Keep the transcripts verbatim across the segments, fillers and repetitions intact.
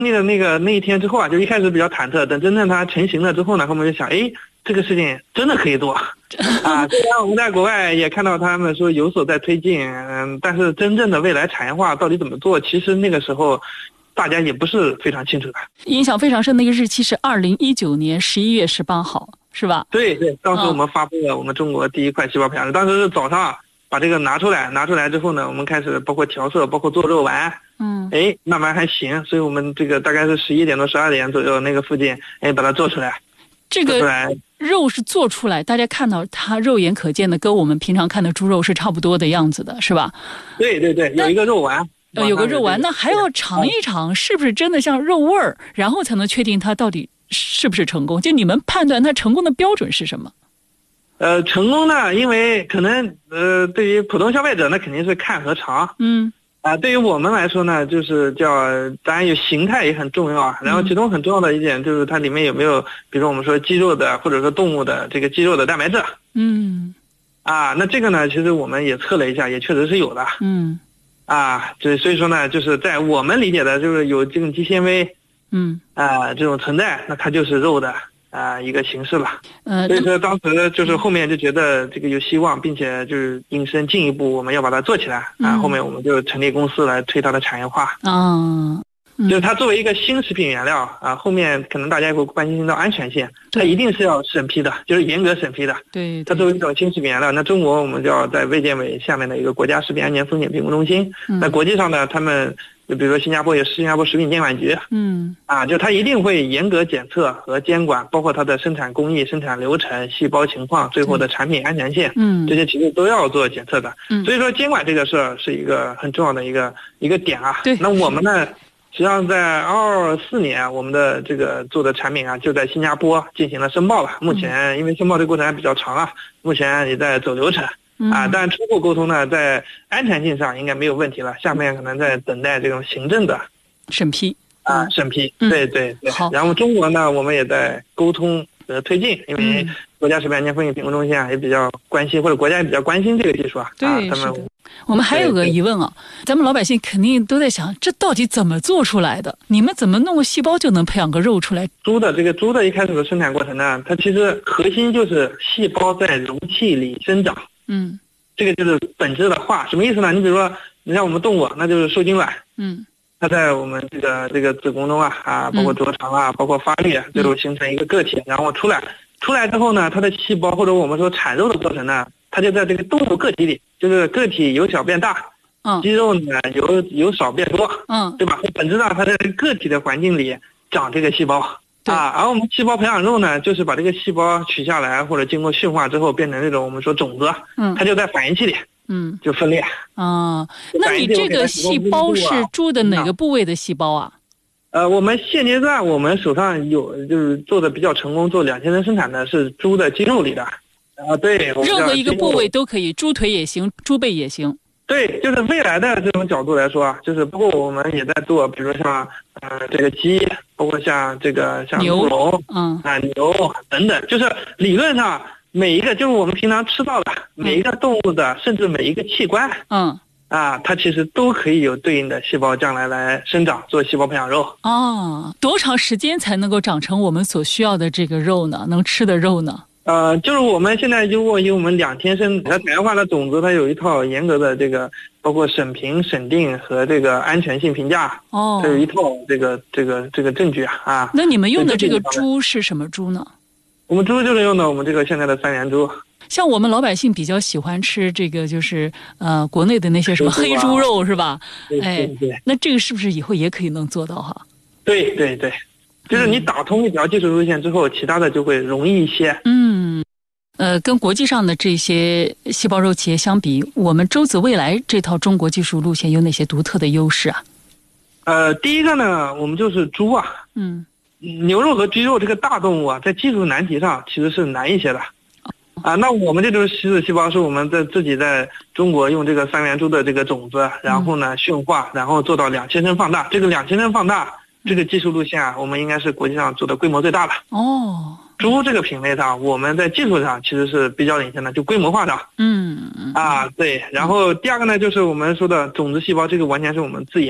那个那个那一天之后啊，就一开始比较忐忑，等真正它成型了之后呢，后面就想，哎，这个事情真的可以做啊！虽然我们在国外也看到他们说有所在推进，嗯，但是真正的未来产业化到底怎么做，其实那个时候大家也不是非常清楚的。 印象非常深的一个日期是二零一九年十一月十八号，是吧？ 对对，当时我们发布了我们中国第一块细胞培养肉，当时是早上把这个拿出来，拿出来之后呢，我们开始包括调色，包括做肉丸，嗯，哎，慢慢还行，所以我们这个大概是十一点多、十二点左右那个附近，哎，把它做出来。 这个肉是做出来，大家看到它肉眼可见的，跟我们平常看的猪肉是差不多的样子的，是吧？ 对对对，有一个肉丸。 呃，有个肉丸，那还要尝一尝，是不是真的像肉味儿，然后才能确定它到底是不是成功？就你们判断它成功的标准是什么？ 呃，成功呢，因为可能呃，对于普通消费者，那肯定是看和尝。嗯。啊、呃，对于我们来说呢，就是叫，当然有形态也很重要啊。然后其中很重要的一点就是它里面有没有，比如说我们说鸡肉的，或者说动物的这个鸡肉的蛋白质。嗯。啊，那这个呢，其实我们也测了一下，也确实是有的。嗯。啊，这所以说呢，就是在我们理解的，就是有这种肌纤维，嗯，啊这种存在，那它就是肉的啊一个形式了。呃，所以说当时就是后面就觉得这个有希望，并且就是引申进一步我们要把它做起来啊，后面我们就成立公司来推它的产业化。嗯。就是它作为一个新食品原料啊，后面可能大家也会关心到安全性，它一定是要审批的，就是严格审批的。对，它作为一种新食品原料，那中国我们就要在卫健委下面的一个国家食品安全风险评估中心。嗯、那国际上呢，他们就比如说新加坡也是新加坡食品监管局。嗯。啊，就它一定会严格检测和监管，包括它的生产工艺、生产流程、细胞情况，最后的产品安全性。嗯。这些其实都要做检测的。嗯。所以说监管这个事儿是一个很重要的一个一个点啊。对。那我们呢？实际上，在二四年，我们的这个做的产品啊，就在新加坡进行了申报了。目前，因为申报这个过程还比较长啊，目前也在走流程啊。但初步沟通呢，在安全性上应该没有问题了。下面可能在等待这种行政的审批啊，审批。对对对。好。然后中国呢，我们也在沟通呃推进，因为国家食品安全风险评估中心啊也比较关心，或者国家也比较关心这个技术啊。 对， 啊、他们。 我们还有个疑问啊，咱们老百姓肯定都在想，这到底怎么做出来的？你们怎么弄个细胞就能培养个肉出来？ 猪的这个猪的一开始的生产过程呢，它其实核心就是细胞在容器里生长。嗯，这个就是本质的化。什么意思呢？你比如说，你像我们动物，那就是受精卵。嗯，它在我们这个这个子宫中啊啊，包括着床啊，包括发育，最后形成一个个体，然后出来。出来之后呢，它的细胞或者我们说产肉的过程呢，它就在这个动物个体里，就是个体由小变大，嗯，肌肉呢由由少变多，嗯，对吧？本质上它在个体的环境里长这个细胞啊，而我们细胞培养肉呢，就是把这个细胞取下来或者经过驯化之后变成这种我们说种子，嗯，它就在反应器里，嗯，就分裂啊。那你这个细胞是猪的哪个部位的细胞啊？ 呃，我们现阶段我们手上有就是做的比较成功，做两千人生产的是猪的肌肉里的，啊，对， 任何一个部位都可以，猪腿也行，猪背也行。 对，就是未来的这种角度来说啊，就是包括我们也在做，比如像呃这个鸡，包括像这个像牛龙，嗯啊牛等等，就是理论上每一个就是我们平常吃到的每一个动物的，甚至每一个器官，嗯。啊，它其实都可以有对应的细胞将来来生长，做细胞培养肉。 哦，多长时间才能够长成我们所需要的这个肉呢？能吃的肉呢？ 呃，就是我们现在如果以我们两天生它产业化的种子，它有一套严格的这个，包括审评、审定和这个安全性评价。哦，它有一套这个这个这个证据啊啊。 那你们用的这个猪是什么猪呢？ 我们猪就是用的我们这个现在的三元猪。 像我们老百姓比较喜欢吃这个，就是呃国内的那些什么黑猪肉是吧？哎，那这个是不是以后也可以能做到哈？ 对对对，就是你打通一条技术路线之后，其他的就会容易一些。 嗯，呃，跟国际上的这些细胞肉企业相比，我们洲子未来这套中国技术路线有哪些独特的优势啊？ 呃，第一个呢，我们就是猪啊，嗯，牛肉和鸡肉这个大动物啊，在技术难题上其实是难一些的。啊，那我们这种稀子细胞是我们在自己在中国用这个三元猪的这个种子，然后呢驯化，然后做到两千升放大。这个两千升放大这个技术路线啊，我们应该是国际上做的规模最大的。哦，猪这个品类上，我们在技术上其实是比较领先的，就规模化上。嗯啊，对。然后第二个呢，就是我们说的种子细胞，这个完全是我们自研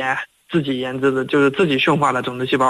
自己研制的，就是自己驯化的种子细胞。